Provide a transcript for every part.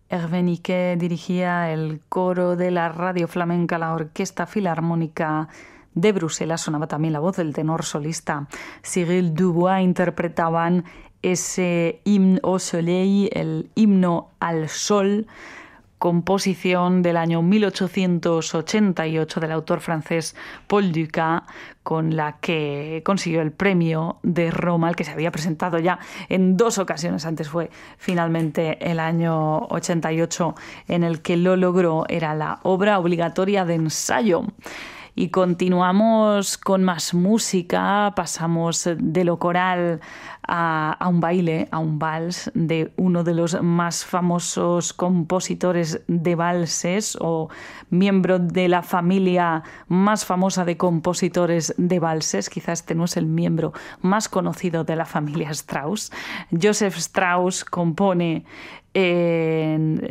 Hervé dirigía el coro de la Radio Flamenca, la Orquesta Filarmónica de Bruselas. Sonaba también la voz del tenor solista Cyril Dubois. Interpretaban ese himne au soleil, el himno al sol, composición del año 1888 del autor francés Paul Dukas, con la que consiguió el premio de Roma, el que se había presentado ya en 2 ocasiones. Antes fue finalmente el año 88 en el que lo logró. Era la obra obligatoria de ensayo. Y continuamos con más música, pasamos de lo coral a un baile, a un vals de uno de los más famosos compositores de valses, o miembro de la familia más famosa de compositores de valses. Quizás este no es el miembro más conocido de la familia Strauss. Joseph Strauss compone en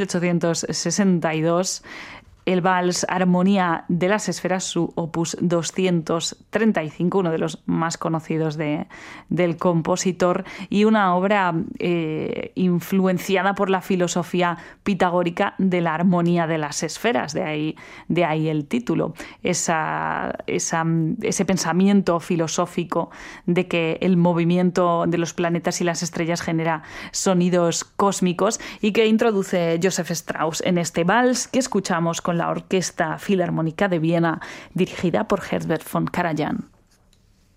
1862 el vals Armonía de las Esferas, su opus 235, uno de los más conocidos del compositor, y una obra influenciada por la filosofía pitagórica de la armonía de las esferas, de ahí el título, ese pensamiento filosófico de que el movimiento de los planetas y las estrellas genera sonidos cósmicos, y que introduce Joseph Strauss en este vals que escuchamos con la Orquesta Filarmónica de Viena, dirigida por Herbert von Karajan.